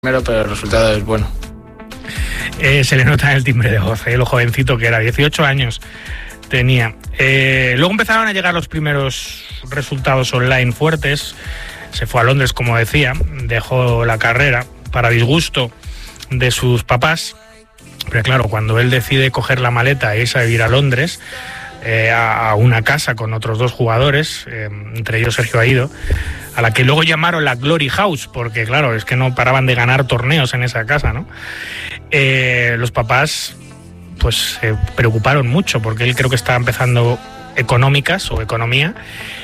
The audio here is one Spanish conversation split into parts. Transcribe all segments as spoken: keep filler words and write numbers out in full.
primero, pero el resultado es bueno. Eh, se le nota en el timbre de voz, eh, lo jovencito que era, dieciocho años tenía. Eh, luego empezaron a llegar los primeros resultados online fuertes. Se fue a Londres, como decía, dejó la carrera para disgusto de sus papás. Pero claro, cuando él decide coger la maleta e irse a vivir a Londres, eh, a, a una casa con otros dos jugadores, eh, entre ellos Sergio Aido, a la que luego llamaron la Glory House, porque claro, es que no paraban de ganar torneos en esa casa, ¿no? Eh, los papás pues se preocuparon mucho, porque él creo que estaba empezando económicas o economía,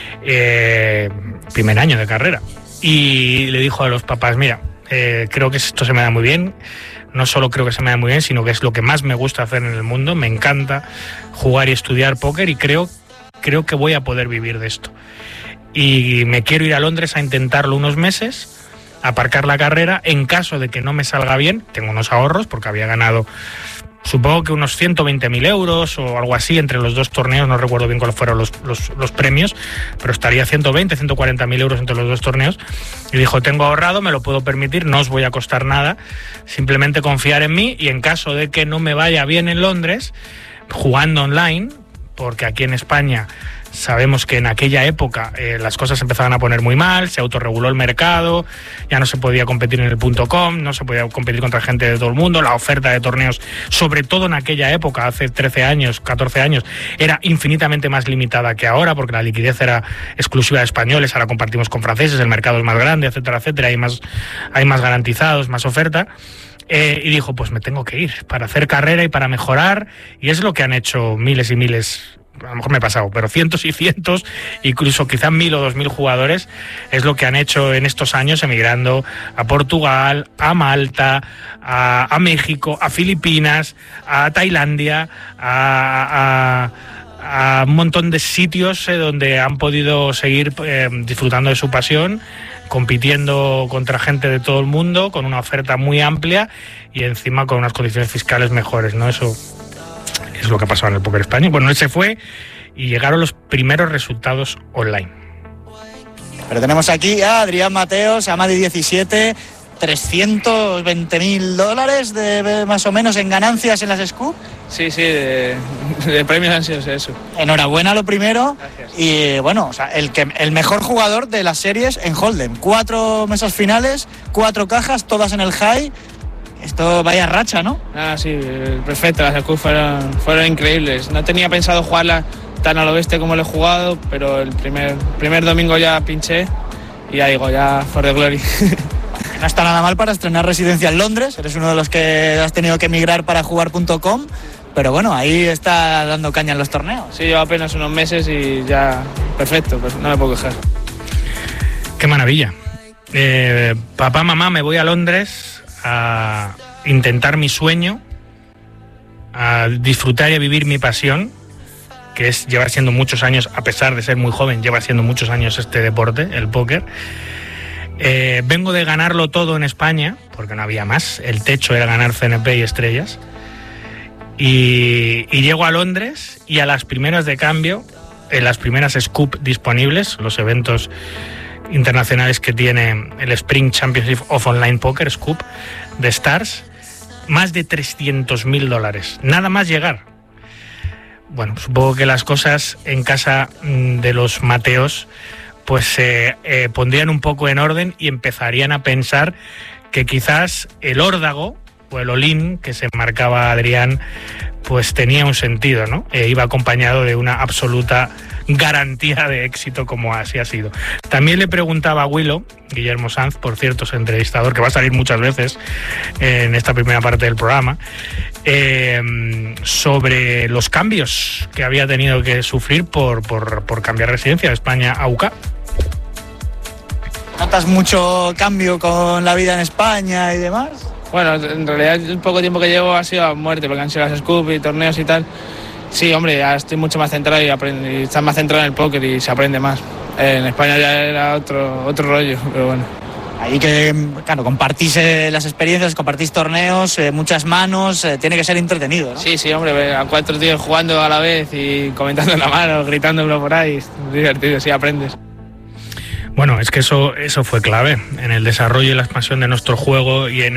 eh, primer año de carrera. Y le dijo a los papás, mira, eh, creo que esto se me da muy bien, no solo creo que se me da muy bien, sino que es lo que más me gusta hacer en el mundo, me encanta jugar y estudiar póker y creo, creo que voy a poder vivir de esto. Y me quiero ir a Londres a intentarlo unos meses, aparcar la carrera, en caso de que no me salga bien, tengo unos ahorros porque había ganado, supongo que unos ciento veinte mil euros o algo así entre los dos torneos, no recuerdo bien cuáles fueron los, los, los premios, pero estaría ciento veinte, ciento cuarenta mil euros entre los dos torneos. Y dijo, tengo ahorrado, me lo puedo permitir, no os voy a costar nada, simplemente confiar en mí y en caso de que no me vaya bien en Londres, jugando online, porque aquí en España sabemos que en aquella época eh, las cosas empezaban a poner muy mal, se autorreguló el mercado, ya no se podía competir en el punto com, no se podía competir contra gente de todo el mundo, la oferta de torneos, sobre todo en aquella época, hace trece años, catorce años, era infinitamente más limitada que ahora, porque la liquidez era exclusiva de españoles, ahora compartimos con franceses, el mercado es más grande, etcétera, etcétera, hay más, hay más garantizados, más oferta. Eh, y dijo, pues me tengo que ir para hacer carrera y para mejorar, y es lo que han hecho miles y miles, a lo mejor me he pasado, pero cientos y cientos, incluso quizás mil o dos mil jugadores, es lo que han hecho en estos años, emigrando a Portugal, a Malta, a, a México, a Filipinas, a Tailandia, a, a, a un montón de sitios eh, donde han podido seguir eh, disfrutando de su pasión, compitiendo contra gente de todo el mundo, con una oferta muy amplia y encima con unas condiciones fiscales mejores, ¿no? Eso es lo que ha pasado en el póker español. Bueno, él se fue y llegaron los primeros resultados online. Pero tenemos aquí a Adrián Mateos, Amadi diecisiete, trescientos veinte mil dólares de más o menos en ganancias en las Scoop. Sí, sí, de, de premios han sido eso. Enhorabuena lo primero. Gracias. Y bueno, o sea, el, que, el mejor jugador de las series en Hold'em. Cuatro mesas finales, cuatro cajas, todas en el high. Esto vaya racha, ¿no? Ah, sí, perfecto, las Scoop fueron, fueron increíbles. No tenía pensado jugarla tan al oeste como lo he jugado, pero el primer, primer domingo ya pinché y ya digo, ya for the glory. No está nada mal para estrenar residencia en Londres. Eres uno de los que has tenido que emigrar para jugar punto com. Pero bueno, ahí está dando caña en los torneos. Sí, llevo apenas unos meses y ya perfecto, pues no me puedo quejar. Qué maravilla. Eh, papá, mamá, me voy a Londres a intentar mi sueño, a disfrutar y a vivir mi pasión, que es llevar siendo muchos años, a pesar de ser muy joven, lleva siendo muchos años este deporte, el póker. Eh, vengo de ganarlo todo en España, porque no había más, el techo era ganar C N P y estrellas. Y, y llego a Londres y a las primeras de cambio, en las primeras Scoop disponibles, los eventos internacionales que tiene el Spring Championship of Online Poker, Scoop, de Stars, más de trescientos mil dólares, nada más llegar. Bueno, supongo que las cosas en casa de los Mateos pues se eh, eh, pondrían un poco en orden y empezarían a pensar que quizás el órdago o el all-in que se marcaba Adrián pues tenía un sentido, ¿no? Eh, iba acompañado de una absoluta garantía de éxito, como así ha sido. También le preguntaba a Willow, Guillermo Sanz, por cierto, es entrevistador que va a salir muchas veces en esta primera parte del programa, eh, sobre los cambios que había tenido que sufrir por, por, por cambiar residencia de España a U K. ¿Notas mucho cambio con la vida en España y demás? Bueno, en realidad el poco tiempo que llevo ha sido a muerte, porque han sido las Scoop y torneos y tal. Sí, hombre, ya estoy mucho más centrado y, aprendo, y estás más centrado en el póker y se aprende más. Eh, en España ya era otro, otro rollo, pero bueno. Ahí que, claro, compartís eh, las experiencias, compartís torneos, eh, muchas manos, eh, tiene que ser entretenido, ¿no? Sí, sí, hombre, a cuatro tíos jugando a la vez y comentando en la mano, gritándolo por ahí, es divertido, sí, aprendes. Bueno, es que eso, eso fue clave en el desarrollo y la expansión de nuestro juego y en